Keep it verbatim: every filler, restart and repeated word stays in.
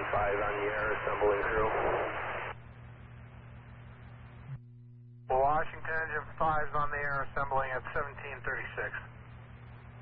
five on the air assembling crew. Washington, engine five's on the air assembling at seventeen thirty-six.